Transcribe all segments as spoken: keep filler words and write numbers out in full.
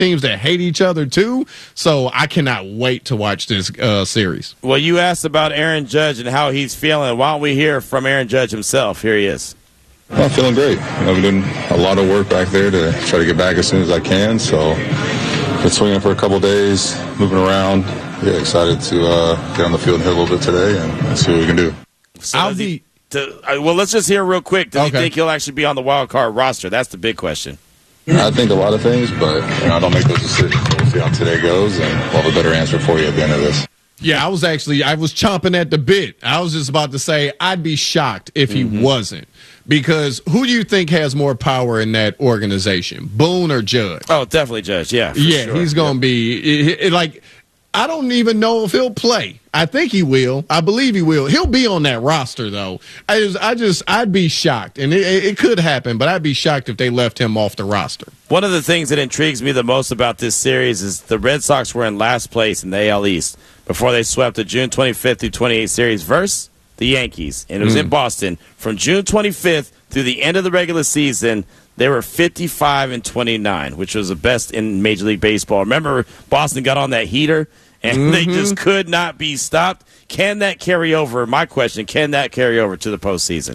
teams that hate each other too. So I cannot wait to watch this uh, series. Well, you asked about Aaron Judge and how he's feeling. Why don't we hear from Aaron Judge himself? Here he is. Well, I'm feeling great. I've been doing a lot of work back there to try to get back as soon as I can. So been swinging for a couple of days, moving around. Yeah, excited to uh, get on the field and hit a little bit today and, and see what we can do. So I'll be. He, to, uh, well, let's just hear real quick. Does okay. you think he'll actually be on the wild card roster? That's the big question. I think a lot of things, but you know, I don't make those decisions. We'll see how today goes, and we'll have a better answer for you at the end of this. Yeah, I was actually I was chomping at the bit. I was just about to say I'd be shocked if he mm-hmm. wasn't, because who do you think has more power in that organization, Boone or Judge? Oh, definitely Judge. Yeah, yeah, sure. he's gonna yeah. be it, it, like. I don't even know if he'll play. I think he will. I believe he will. He'll be on that roster, though. I just, I just I'd be shocked, and it, it could happen, but I'd be shocked if they left him off the roster. One of the things that intrigues me the most about this series is the Red Sox were in last place in the A L East before they swept the June twenty-fifth through twenty-eighth series versus the Yankees, and it was mm. in Boston. From June twenty-fifth through the end of the regular season, they were fifty-five and twenty-nine, which was the best in Major League Baseball. Remember, Boston got on that heater, and mm-hmm. they just could not be stopped. Can that carry over? My question, can that carry over to the postseason?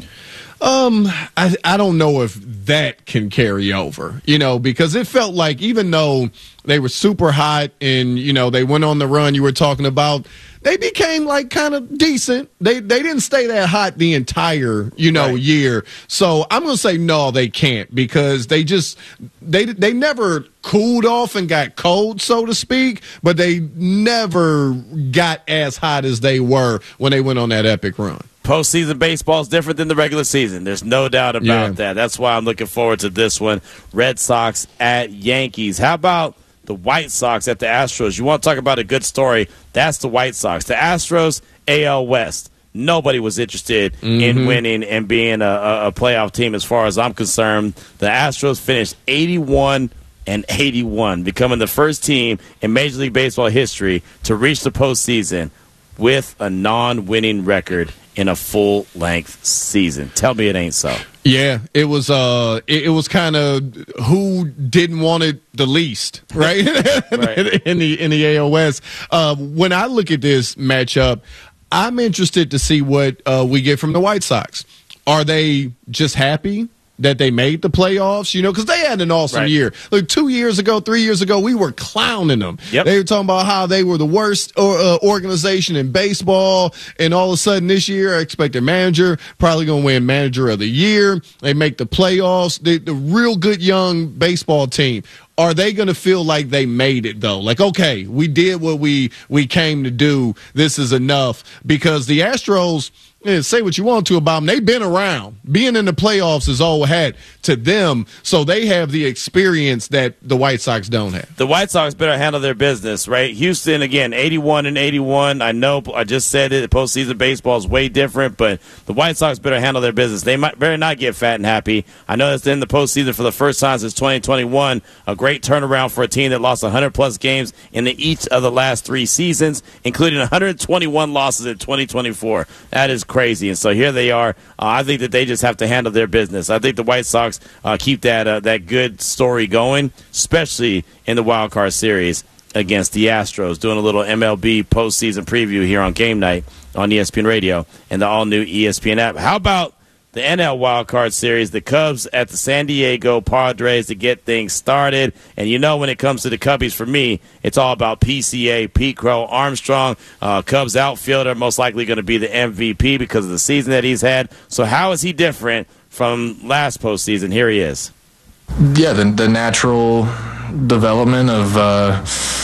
Um, I, I don't know if that can carry over, you know, because it felt like even though they were super hot and, you know, they went on the run you were talking about, they became like kind of decent. They they didn't stay that hot the entire, you know, right. year. So I'm going to say no, they can't, because they just they they never cooled off and got cold, so to speak, but they never got as hot as they were when they went on that epic run. Postseason baseball is different than the regular season. There's no doubt about yeah. that. That's why I'm looking forward to this one. Red Sox at Yankees. How about the White Sox at the Astros? You want to talk about a good story? That's the White Sox. The Astros, A L West. Nobody was interested mm-hmm. in winning and being a, a playoff team as far as I'm concerned. The Astros finished eighty-one and eighty-one, becoming the first team in Major League Baseball history to reach the postseason with a non-winning record in a full-length season. Tell me it ain't so. Yeah, it was uh, it, it was kind of who didn't want it the least, right? right. in the in the A L West. Uh, when I look at this matchup, I'm interested to see what uh, we get from the White Sox. Are they just happy that they made the playoffs, you know, because they had an awesome right. year. Like two years ago, three years ago, we were clowning them. Yep. They were talking about how they were the worst uh, organization in baseball, and all of a sudden this year, I expect their manager probably going to win Manager of the Year. They make the playoffs. The, the real good young baseball team. Are they going to feel like they made it, though? Like, okay, we did what we, we came to do. This is enough. Because the Astros, yeah, say what you want to about them, they've been around. Being in the playoffs is all had to them, so they have the experience that the White Sox don't have. The White Sox better handle their business, right? Houston, again, eighty-one and eighty-one. I know I just said it. Postseason baseball is way different, but the White Sox better handle their business. They might better not get fat and happy. I know it's in the postseason for the first time since twenty twenty-one. A great turnaround for a team that lost one hundred plus games in the, each of the last three seasons, including one hundred twenty-one losses in twenty twenty-four. That is crazy. And so here they are. Uh, I think that they just have to handle their business. I think the White Sox uh, keep that uh, that good story going, especially in the wild card series against the Astros. Doing a little M L B postseason preview here on Game Night on E S P N Radio and the all-new E S P N app. How about the N L Wild Card Series, the Cubs at the San Diego Padres to get things started? And you know when it comes to the Cubbies, for me, it's all about P C A, Pete Crow Armstrong, uh, Cubs outfielder, most likely going to be the M V P because of the season that he's had. So how is he different from last postseason? Here he is. Yeah, the, the natural development of uh,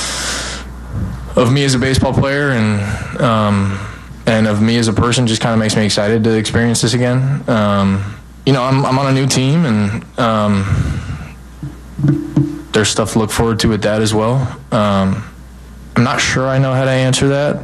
of me as a baseball player and um, and of me as a person just kind of makes me excited to experience this again. Um, you know, I'm I'm on a new team, and um, there's stuff to look forward to with that as well. Um, I'm not sure I know how to answer that.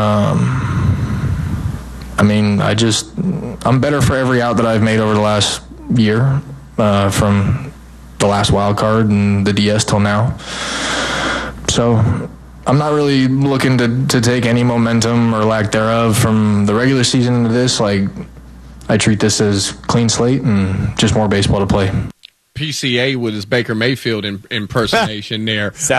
Um, I mean, I just I'm better for every out that I've made over the last year, uh, from the last wild card and the D S till now. So I'm not really looking to, to take any momentum or lack thereof from the regular season into this. Like, I treat this as clean slate and just more baseball to play. P C A with his Baker Mayfield in, impersonation there.